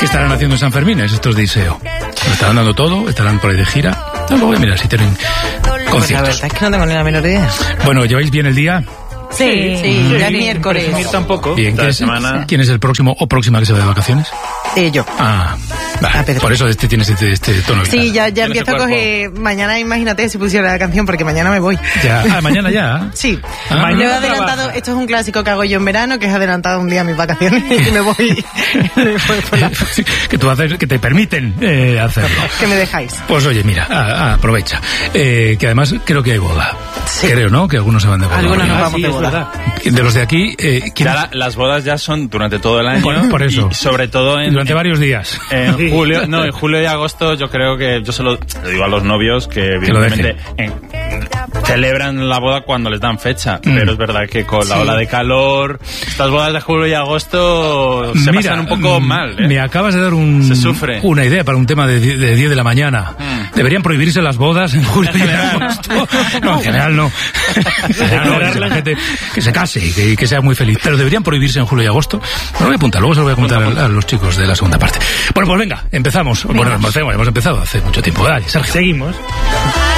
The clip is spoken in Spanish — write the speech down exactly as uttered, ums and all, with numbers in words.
estarán haciendo en San Fermín? Estos de I S E O. Lo estarán dando todo, estarán por ahí de gira. No, voy a mirar si tienen conciertos. Pues la verdad es que no tengo ni la menor idea. Bueno, ¿lleváis bien el día? Sí, sí, sí, ya es miércoles. Presumir tampoco. Bien, ¿quién es, semana... ¿quién es el próximo o próxima que se va de vacaciones? Eh, yo. Ah, vale. Ah, Por eso este tienes este, este tono. Sí, ya, ya Tienes empiezo a el cuerpo. coger... Mañana imagínate si pusiera la canción, porque mañana me voy. Ya. Ah, mañana ya. Sí. Ah. Yo he Mañana adelantado... trabaja. Esto es un clásico que hago yo en verano, que es adelantado un día mis vacaciones y me voy... me voy por la- que tú haces, que te permiten eh, hacerlo. que me dejáis. Pues oye, mira, a- a- aprovecha. Eh, que además creo que hay boda. Sí. Creo, ¿no? Que algunos se van de boda. Algunos nos Ah, vamos sí, de es boda. verdad. De los de aquí, eh, ¿quién- Ya la- las bodas ya son durante todo el año. Por- por eso. Y sobre todo en, durante varios días. en julio, no, en julio y agosto yo creo que yo se lo, le digo a los novios que Que lo evidentemente en- celebran la boda cuando les dan fecha, Mm. pero es verdad que con la Sí. ola de calor, estas bodas de julio y agosto se Mira, pasan un poco mm, mal, ¿eh? Me acabas de dar un, Se sufre. una idea para un tema de, die- de diez de la mañana. Mm. Deberían prohibirse las bodas en julio y general. agosto. No, en general no. En general no, que la gente que se case y que, que sea muy feliz. Pero deberían prohibirse en julio y agosto. Me lo voy a apuntar, luego se lo voy a contar a, a los chicos de la segunda parte. Bueno, pues venga, empezamos. Bueno, hemos, hemos empezado hace mucho tiempo. Dale, Sergio. Seguimos.